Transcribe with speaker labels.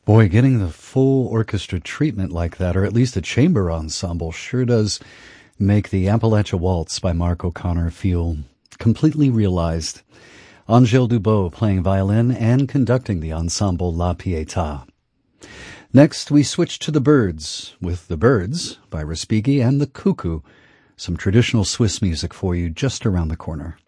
Speaker 1: Boy, getting the full orchestra treatment like that, or at least a chamber ensemble, sure does make the Appalachia Waltz by Mark O'Connor feel completely realized. Angèle Dubot playing violin and conducting the ensemble La Pietà. Next, we switch to the Birds, with The Birds by Respighi and The Cuckoo, some traditional Swiss music for you just around the corner.